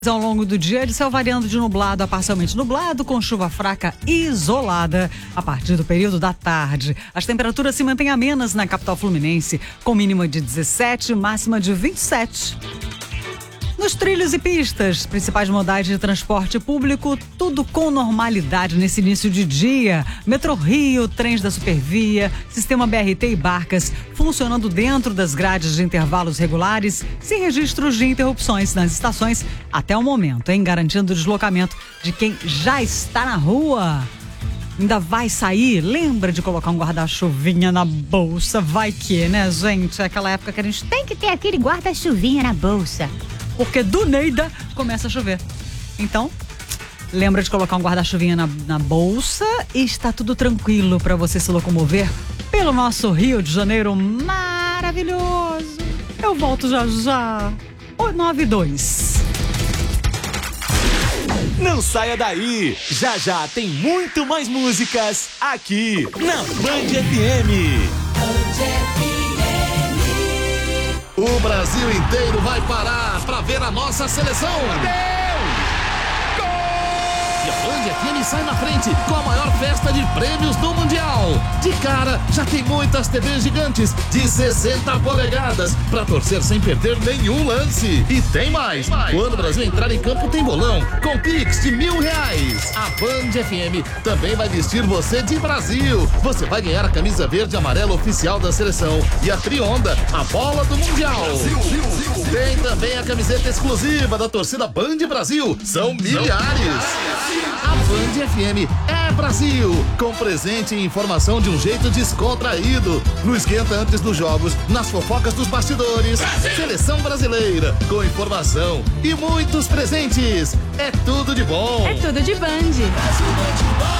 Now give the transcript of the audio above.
Ao longo do dia, de céu variando de nublado a parcialmente nublado, com chuva fraca isolada a partir do período da tarde. As temperaturas se mantêm amenas na capital fluminense, com mínima de 17 e máxima de 27. Nos trilhos e pistas, principais modais de transporte público, tudo com normalidade nesse início de dia. Metrô Rio, trens da Supervia, sistema BRT e barcas funcionando dentro das grades de intervalos regulares, sem registros de interrupções nas estações até o momento, garantindo o deslocamento de quem já está na rua. Ainda vai sair? Lembra de colocar um guarda-chuvinha na bolsa? Vai que, né, gente? É aquela época que a gente tem que ter aquele guarda-chuvinha na bolsa. Porque do Neida começa a chover. Então, lembra de colocar um guarda-chuvinha na bolsa e está tudo tranquilo para você se locomover pelo nosso Rio de Janeiro maravilhoso. Eu volto já já. 92. Não saia daí. Já já tem muito mais músicas aqui na Band FM. O Brasil inteiro vai parar para ver a nossa seleção. E a Band FM sai na frente com a maior festa de prêmios do Mundial. De cara, já tem muitas TVs gigantes de 60 polegadas para torcer sem perder nenhum lance. E tem mais. Quando o Brasil entrar em campo tem bolão com Pix de R$1.000. A Band FM também vai vestir você de Brasil. Você vai ganhar a camisa verde e amarela oficial da seleção e a Trionda, a bola do Mundial. Tem também a camiseta exclusiva da torcida Band Brasil. São milhares. A Band FM é Brasil, com presente e informação de um jeito descontraído. No esquenta antes dos jogos, nas fofocas dos bastidores. Seleção brasileira, com informação e muitos presentes. É tudo de bom. É tudo de Band.